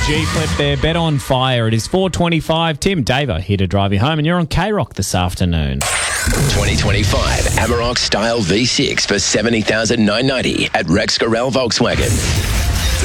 G-Flip there, Bet on Fire. It is 4:25. Tim, Davo here to drive you home, and you're on K-Rock this afternoon. 2025 Amarok Style V6 for $70,990 at Rex Gorell Volkswagen.